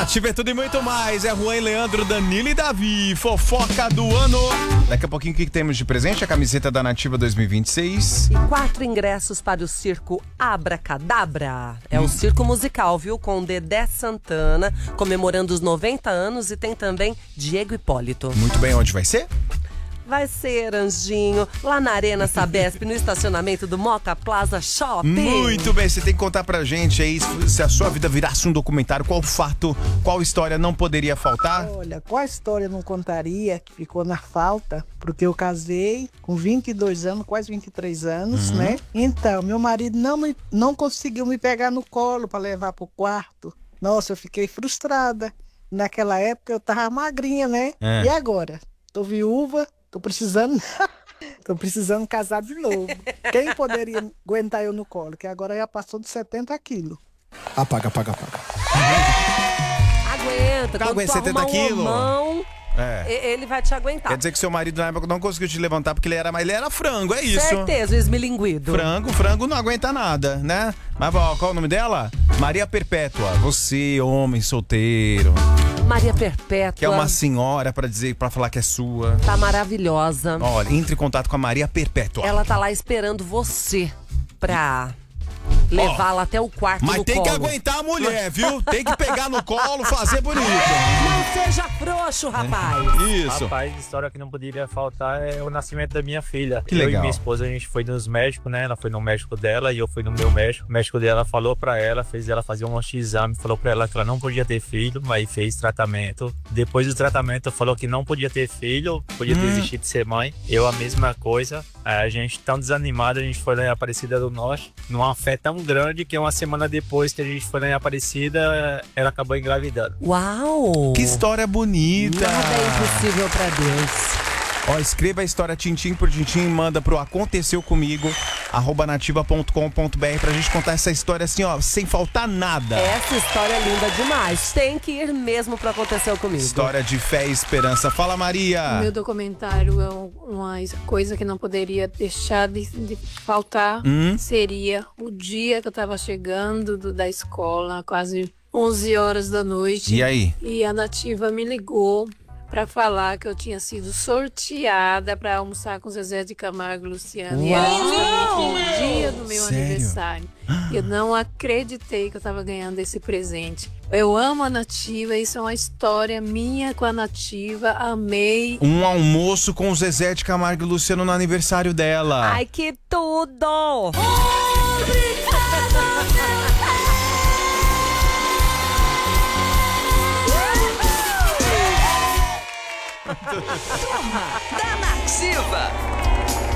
Nativa é tudo e muito mais. É Juan, Leandro, Danilo e Davi. Fofoca do ano. Daqui a pouquinho o que temos de presente? A camiseta da Nativa 2026. E 4 ingressos para o circo Abracadabra. É o circo musical, viu? Com Dedé Santana, comemorando os 90 anos. E tem também Diego Hipólito. Muito bem, onde vai ser? Vai ser, Anjinho, lá na Arena Sabesp, no estacionamento do Moca Plaza Shopping. Muito bem, você tem que contar pra gente aí, se a sua vida virasse um documentário, qual fato, qual história não poderia faltar? Olha, qual história eu não contaria que ficou na falta? Porque eu casei com 22 anos, quase 23 anos, né? Então, meu marido não conseguiu me pegar no colo para levar pro quarto. Nossa, eu fiquei frustrada. Naquela época eu tava magrinha, né? E agora? Tô viúva. Tô precisando casar de novo. Quem poderia aguentar eu no colo? Que agora já passou de 70 quilos. Apaga. Aguenta. Quando tu 70 arrumar quilos. Ele vai te aguentar. Quer dizer que seu marido na época não conseguiu te levantar porque ele era frango, é isso? Certeza, o esmilinguido. Frango não aguenta nada, né? Mas qual é o nome dela? Maria Perpétua. Você, homem solteiro. Maria Perpétua. Que é uma senhora pra falar que é sua. Tá maravilhosa. Olha, entre em contato com a Maria Perpétua. Ela tá lá esperando você pra levá-la até o quarto mas do tem colo. que aguentar a mulher, viu? Tem que pegar no colo, fazer bonito. Não seja frouxo, rapaz. Isso. Rapaz, a história que não poderia faltar é o nascimento da minha filha. Que legal. Eu e minha esposa, a gente foi nos médicos, né? Ela foi no médico dela e eu fui no meu médico. O médico dela falou pra ela, fez ela fazer um monte de exame, falou pra ela que ela não podia ter filho, mas fez tratamento. Depois do tratamento, falou que não podia ter filho, podia desistir de ser mãe. Eu a mesma coisa. A gente tão desanimado, a gente foi lá em Aparecida do Norte, numa fé tão grande que uma semana depois que a gente foi lá em Aparecida, ela acabou engravidando. Uau! Que história bonita. Nada é impossível pra Deus. Ó, escreva a história tintim por tintim e manda pro aconteceucomigo@nativa.com.br pra gente contar essa história assim, ó, sem faltar nada. Essa história é linda demais. Tem que ir mesmo pra acontecer comigo. História de fé e esperança. Fala, Maria. O meu documentário é uma coisa que não poderia deixar de faltar. Seria o dia que eu tava chegando da escola, quase 11 horas da noite. E aí? E a Nativa me ligou para falar que eu tinha sido sorteada para almoçar com Zezé de Camargo e Luciano. E era justamente no dia do meu aniversário. Eu não acreditei que eu estava ganhando esse presente. Eu amo a Nativa, isso é uma história minha com a Nativa, amei. Um almoço com o Zezé de Camargo e Luciano no aniversário dela. Ai, que tudo! Da Nativa.